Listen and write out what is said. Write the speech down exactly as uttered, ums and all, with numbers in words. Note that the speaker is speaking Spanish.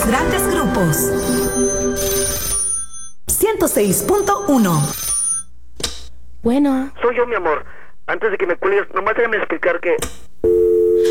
los grandes grupos. ciento seis punto uno. Bueno. Soy yo, mi amor. Antes de que me cuelgues, nomás déjame explicar que...